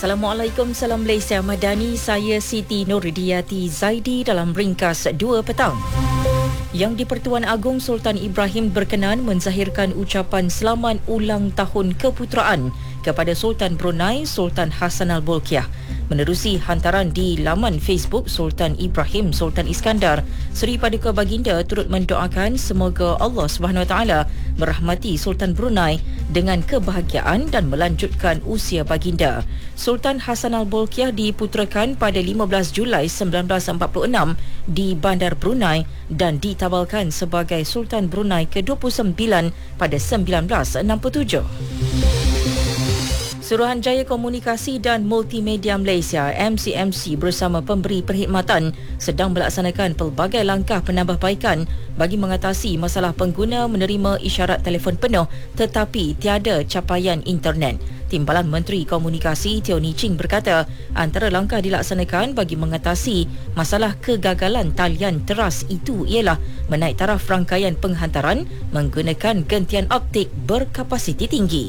Assalamualaikum, salam Malaysia Madani. Saya Siti Nurdiati Zaidi dalam ringkas 2 petang. Yang di-Pertuan Agong Sultan Ibrahim berkenan menzahirkan ucapan selamat ulang tahun keputeraan kepada Sultan Brunei Sultan Hassanal Bolkiah. Menerusi hantaran di laman Facebook Sultan Ibrahim Sultan Iskandar, Seri Paduka Baginda turut mendoakan semoga Allah SWT merahmati Sultan Brunei dengan kebahagiaan dan melanjutkan usia baginda. Sultan Hassanal Bolkiah diputerakan pada 15 Julai 1946 di Bandar Brunei dan ditabalkan sebagai Sultan Brunei ke-29 pada 1967. Suruhanjaya Komunikasi dan Multimedia Malaysia MCMC bersama pemberi perkhidmatan sedang melaksanakan pelbagai langkah penambahbaikan bagi mengatasi masalah pengguna menerima isyarat telefon penuh tetapi tiada capaian internet. Timbalan Menteri Komunikasi Teo Ni Ching berkata, antara langkah dilaksanakan bagi mengatasi masalah kegagalan talian teras itu ialah menaik taraf rangkaian penghantaran menggunakan gentian optik berkapasiti tinggi.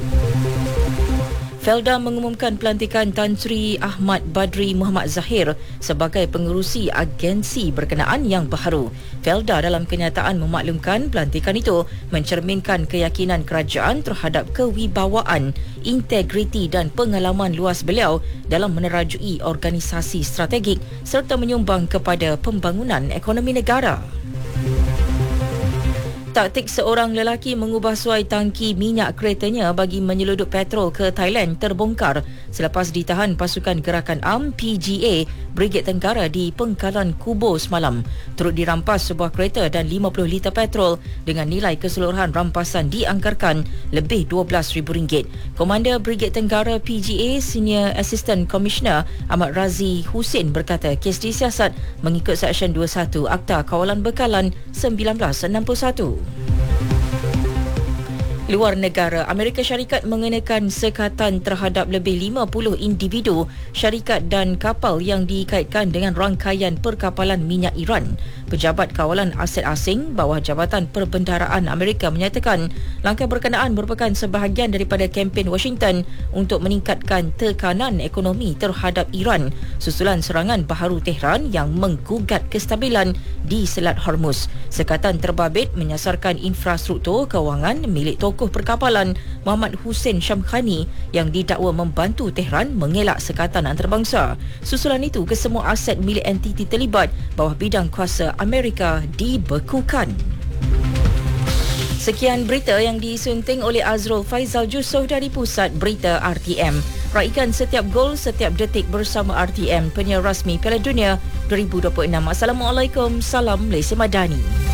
Felda mengumumkan pelantikan Tan Sri Ahmad Badri Muhammad Zahir sebagai pengerusi agensi berkenaan yang baharu. Felda dalam kenyataan memaklumkan pelantikan itu mencerminkan keyakinan kerajaan terhadap kewibawaan, integriti dan pengalaman luas beliau dalam menerajui organisasi strategik serta menyumbang kepada pembangunan ekonomi negara. Taktik seorang lelaki mengubah suai tangki minyak keretanya bagi menyeludup petrol ke Thailand terbongkar selepas ditahan pasukan gerakan AMN PGA Brigade Tenggara di Pengkalan Kubo semalam. Turut dirampas sebuah kereta dan 50 liter petrol dengan nilai keseluruhan rampasan dianggarkan lebih RM12,000. Komander Brigade Tenggara PGA Senior Assistant Commissioner Ahmad Razi Hussein berkata kes disiasat mengikut Seksyen 21 Akta Kawalan Bekalan 1961. Luar negara, Amerika Syarikat mengenakan sekatan terhadap lebih 50 individu, syarikat dan kapal yang dikaitkan dengan rangkaian perkapalan minyak Iran. Pejabat Kawalan Aset Asing bawah Jabatan Perbendaharaan Amerika menyatakan langkah berkenaan merupakan sebahagian daripada kempen Washington untuk meningkatkan tekanan ekonomi terhadap Iran susulan serangan baharu Tehran yang menggugat kestabilan di Selat Hormuz. Sekatan terbabit menyasarkan infrastruktur kewangan milik tokoh perkapalan Muhammad Hussein Syamkhani yang didakwa membantu Tehran mengelak sekatan antarabangsa. Susulan itu, kesemua aset milik entiti terlibat bawah bidang kuasa Amerika dibekukan. Sekian berita yang disunting oleh Azrul Faizal Jusoh dari Pusat Berita RTM. Raikan setiap gol, setiap detik bersama RTM, penyiar rasmi Piala Dunia 2026. Assalamualaikum, salam Malaysia Madani.